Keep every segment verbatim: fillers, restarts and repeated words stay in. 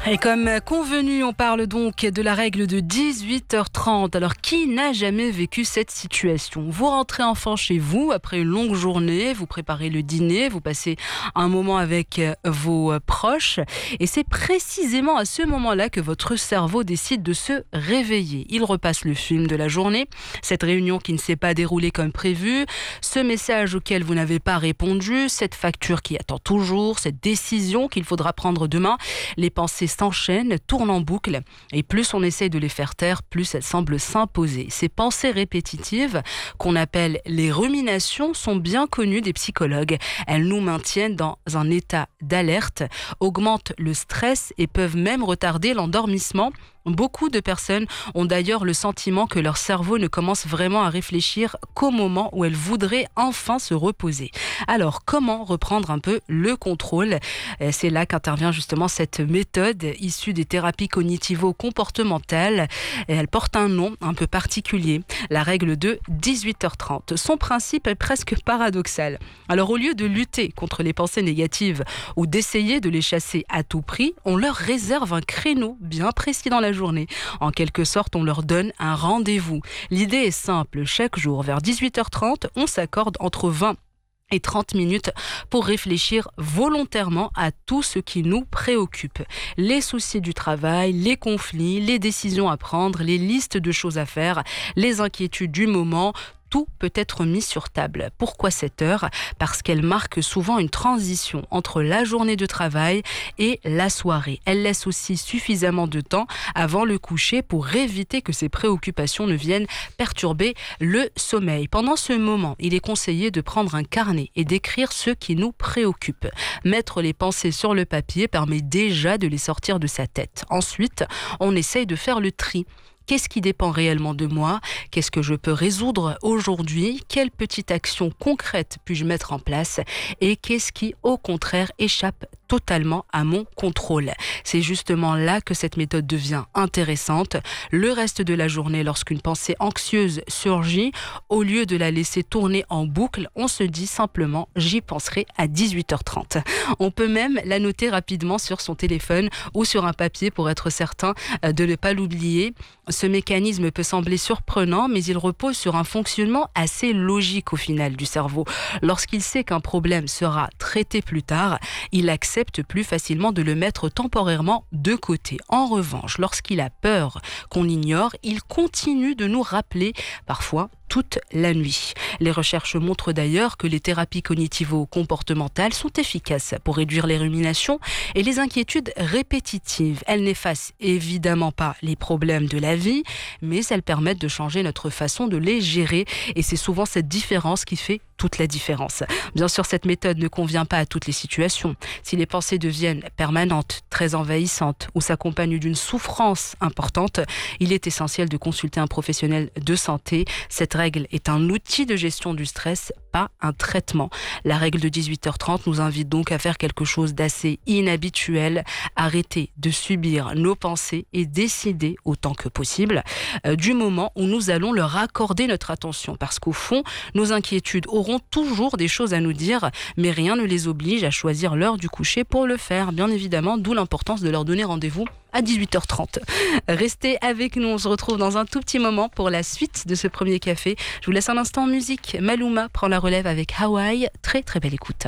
Et comme convenu, on parle donc de la règle de dix-huit heures trente. Alors, qui n'a jamais vécu cette situation ? Vous rentrez enfin chez vous après une longue journée, vous préparez le dîner, vous passez un moment avec vos proches. Et c'est précisément à ce moment-là que votre cerveau décide de se réveiller. Il repasse le film de la journée, cette réunion qui ne s'est pas déroulée comme prévu, ce message auquel vous n'avez pas répondu, cette facture qui attend toujours, cette décision qu'il faudra prendre demain. Les pensées s'enchaînent, tournent en boucle et plus on essaye de les faire taire, plus elles semblent s'imposer. Ces pensées répétitives, qu'on appelle les ruminations, sont bien connues des psychologues. Elles nous maintiennent dans un état d'alerte, augmentent le stress et peuvent même retarder l'endormissement. Beaucoup de personnes ont d'ailleurs le sentiment que leur cerveau ne commence vraiment à réfléchir qu'au moment où elles voudraient enfin se reposer. Alors, comment reprendre un peu le contrôle ? C'est là qu'intervient justement cette méthode issue des thérapies cognitivo-comportementales. Elle porte un nom un peu particulier, la règle de dix-huit heures trente. Son principe est presque paradoxal. Alors, au lieu de lutter contre les pensées négatives ou d'essayer de les chasser à tout prix, on leur réserve un créneau bien précis dans la journée. En quelque sorte, on leur donne un rendez-vous. L'idée est simple. Chaque jour, vers dix-huit heures trente, on s'accorde entre vingt et trente minutes pour réfléchir volontairement à tout ce qui nous préoccupe. Les soucis du travail, les conflits, les décisions à prendre, les listes de choses à faire, les inquiétudes du moment. Tout peut être mis sur table. Pourquoi cette heure ? Parce qu'elle marque souvent une transition entre la journée de travail et la soirée. Elle laisse aussi suffisamment de temps avant le coucher pour éviter que ces préoccupations ne viennent perturber le sommeil. Pendant ce moment, il est conseillé de prendre un carnet et d'écrire ce qui nous préoccupe. Mettre les pensées sur le papier permet déjà de les sortir de sa tête. Ensuite, on essaye de faire le tri. Qu'est-ce qui dépend réellement de moi ? Qu'est-ce que je peux résoudre aujourd'hui ? Quelle petite action concrète puis-je mettre en place ? Et qu'est-ce qui, au contraire, échappe totalement à mon contrôle ? C'est justement là que cette méthode devient intéressante. Le reste de la journée, lorsqu'une pensée anxieuse surgit, au lieu de la laisser tourner en boucle, on se dit simplement « j'y penserai à dix-huit heures trente ». On peut même la noter rapidement sur son téléphone ou sur un papier pour être certain de ne pas l'oublier. Ce mécanisme peut sembler surprenant, mais il repose sur un fonctionnement assez logique au final du cerveau. Lorsqu'il sait qu'un problème sera traité plus tard, il accepte plus facilement de le mettre temporairement de côté. En revanche, lorsqu'il a peur qu'on l'ignore, il continue de nous rappeler, parfois toute la nuit. Les recherches montrent d'ailleurs que les thérapies cognitivo-comportementales sont efficaces pour réduire les ruminations et les inquiétudes répétitives. Elles n'effacent évidemment pas les problèmes de la vie, mais elles permettent de changer notre façon de les gérer et c'est souvent cette différence qui fait toute la différence. Bien sûr, cette méthode ne convient pas à toutes les situations. Si les pensées deviennent permanentes, très envahissantes ou s'accompagnent d'une souffrance importante, il est essentiel de consulter un professionnel de santé. Cette règle est un outil de gestion du stress, pas un traitement. La règle de dix-huit heures trente nous invite donc à faire quelque chose d'assez inhabituel, arrêter de subir nos pensées et décider autant que possible euh, du moment où nous allons leur accorder notre attention. Parce qu'au fond, nos inquiétudes auront toujours des choses à nous dire, mais rien ne les oblige à choisir l'heure du coucher pour le faire, bien évidemment, d'où l'importance de leur donner rendez-vous à dix-huit heures trente. Restez avec nous, on se retrouve dans un tout petit moment pour la suite de ce premier café. Je vous laisse un instant en musique. Maluma prend la relève avec Hawaii. Très très belle écoute.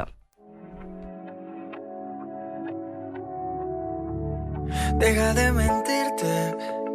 Deja de mentirte,